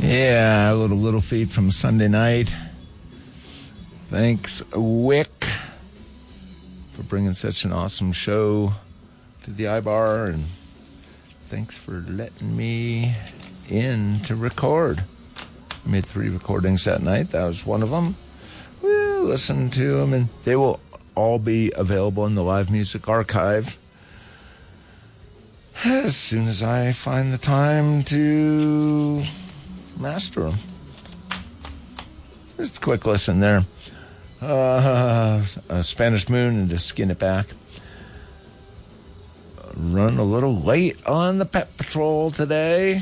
Yeah, a little feed from Sunday night. Thanks, Wick, for bringing such an awesome show to the iBar, and thanks for letting me in to record. I made 3 recordings that night. That was one of them. We'll listen to them, and they will all be available in the Live Music Archive as soon as I find the time to master them. Just a quick listen there. Spanish Moon and Just Skin It Back. Run a little late on the Pet Patrol today.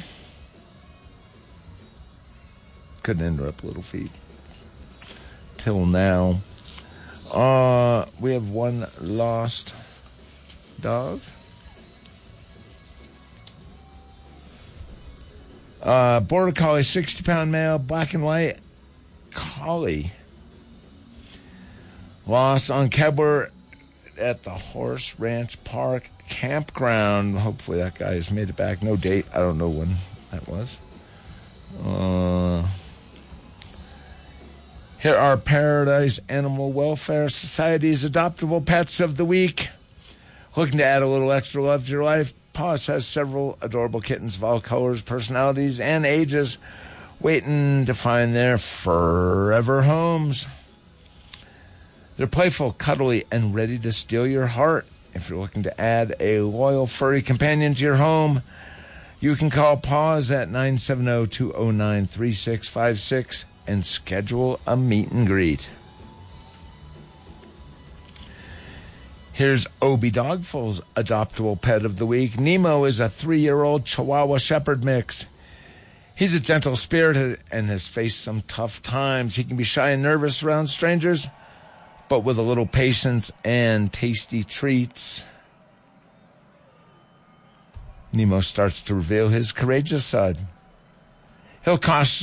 Couldn't interrupt Little Feet till now. We have one lost dog. Border Collie, 60-pound male, black and white collie. Lost on Kebler at the Horse Ranch Park campground. Hopefully that guy has made it back. No date. I don't know when that was. Here are Paradise Animal Welfare Society's Adoptable Pets of the Week. Looking to add a little extra love to your life? Paws has several adorable kittens of all colors, personalities, and ages waiting to find their forever homes. They're playful, cuddly, and ready to steal your heart. If you're looking to add a loyal furry companion to your home, you can call Paws at 970-209-3656 and schedule a meet and greet. Here's Obi Dogful's Adoptable Pet of the Week. Nemo is a 3-year-old Chihuahua Shepherd mix. He's a gentle-spirited and has faced some tough times. He can be shy and nervous around strangers, but with a little patience and tasty treats, Nemo starts to reveal his courageous side. He'll cautiously